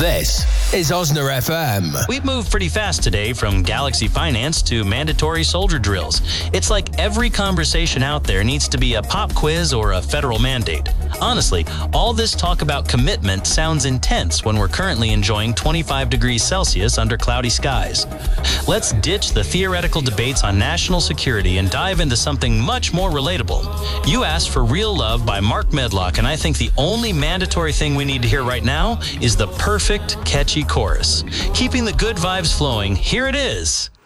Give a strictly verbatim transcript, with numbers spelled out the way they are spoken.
This is Osner F M. We've moved pretty fast today from Galaxy Finance to mandatory soldier drills. It's like every conversation out there needs to be a pop quiz or a federal mandate. Honestly, all this talk about commitment sounds intense when we're currently enjoying twenty-five degrees Celsius under cloudy skies. Let's ditch the theoretical debates on national security and dive into something much more relatable. You asked for Real Love by Mark Medlock, and I think the only mandatory thing we need to hear right now is the perfect, catchy chorus. Keeping the good vibes flowing, here it is.